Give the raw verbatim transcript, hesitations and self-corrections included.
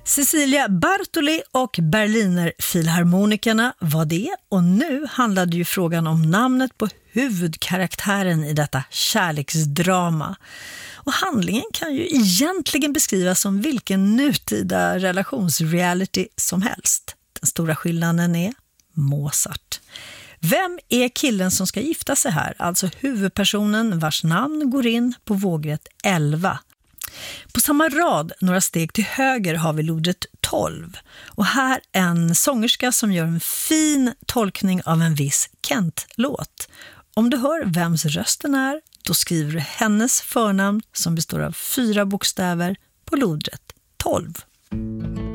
Cecilia Bartoli och Berliner Filharmonikerna var det, och nu handlade ju frågan om namnet på huvudkaraktären i detta kärleksdrama. Och handlingen kan ju egentligen beskrivas som vilken nutida relationsreality som helst. Den stora skillnaden är Mozart. Vem är killen som ska gifta sig här? Alltså huvudpersonen vars namn går in på vågrätt elva. På samma rad, några steg till höger, har vi lodrätt tolv. Och här en sångerska som gör en fin tolkning av en viss Kent-låt. Om du hör vems rösten är, då skriver du hennes förnamn som består av fyra bokstäver på lodrätt tolv.